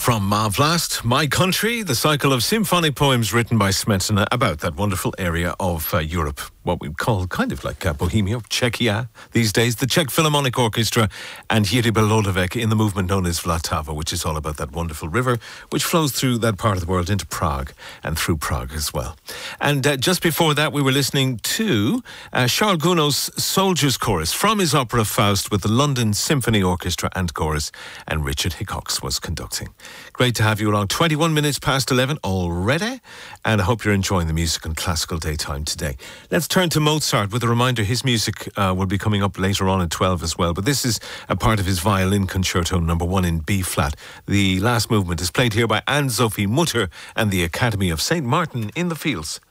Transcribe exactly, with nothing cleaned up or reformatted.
From Ma Vlast, My Country, the cycle of symphonic poems written by Smetana about that wonderful area of uh, Europe, what we call kind of like uh, Bohemia, Czechia these days, the Czech Philharmonic Orchestra and Jiří Belohlivec in the movement known as Vltava, which is all about that wonderful river which flows through that part of the world into Prague and through Prague as well. And uh, just before that we were listening to uh, Charles Gounod's Soldiers Chorus from his opera Faust with the London Symphony Orchestra and Chorus, and Richard Hickox was conducting. Great to have you along. twenty-one minutes past eleven already, and I hope you're enjoying the music on Classical Daytime today. Let's turn to Mozart with a reminder his music uh, will be coming up later on at twelve as well, but this is a part of his violin concerto number one in B flat. The last movement is played here by Anne-Sophie Mutter and the Academy of Saint Martin in the Fields.